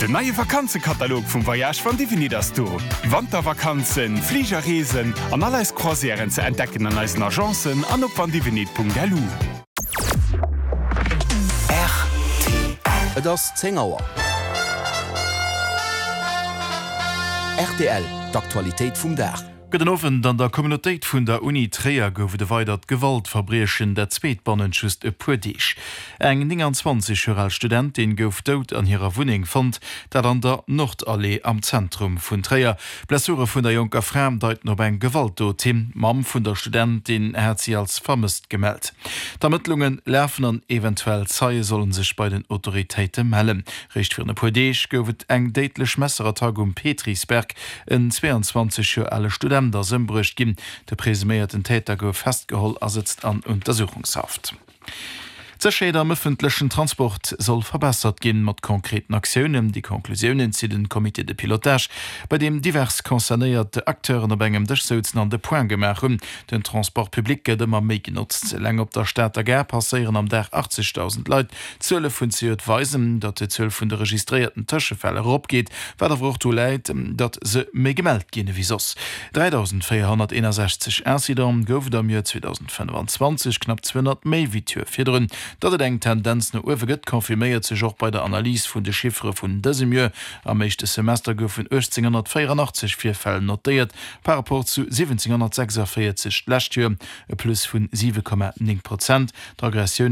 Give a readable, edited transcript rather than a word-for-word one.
Der neue Vakanzenkatalog vom Voyage von Divini das du. Wandervakanzen, Fliegerreisen an alles Croisieren zu entdecken an unseren Agenzen an op vandivinit.lu. Das 10 Uhr. RTL, d'Aktualität vum Dach. Guten Abend an der Communitéit vun der Uni Trier gouf de weitert Gewaltverbrechen der Zweetbannenschust e puerdeich. Eng 29-jährige Studentin gouf dot an ihrer Wohnung fand, dat an der Nordallee am Zentrum vun Trier. Blessure vun der Junker Frau deuten op eng Gewalttotem, Mam vun der Studentin hat sie als vermisst gemeldt. D'Ermittlungen läfen an eventuell Zeie sollen sich bei den Autoritäten melden. Recht für den puerdeich goufet eng deitlech Messerer Petrisberg en 22-jährige Student der Symbrücht ginn. Der presumierten Täter gouf festgeholt sitzt an Untersuchungshaft. Zerscheder am öffentlichen Transport soll verbessert gehen mit konkreten Aktionen. Die Konklusionen zu den Komitee de Pilotage, bei dem divers konzernierte Akteuren auf engem Durchsetzen an de Point gemacht haben. Den Transportpublik geht immer mehr genutzt. Länger auf der Stadt der Gär passieren am Tag 80.000 Leute. 12 von sie weisen, dass die 12 von der registrierten Taschenfälle abgeht, weil der Frucht leid, dass sie mehr gemeldet gehen wie sonst. 3.461 Incidenten goufen am Jahr 2025, knapp 200 mehr wie Türfedern. Dat eng Tendenz no uwegëtt konfirméiert sech auch bei der Analyse vun de Chiffre vun dësem Jahr. Am meeschte Semester goufen 1884 4 Fälle notiert, par rapport zu 1746 lächt Jahr, e plus vun 7,9%. D'Aggression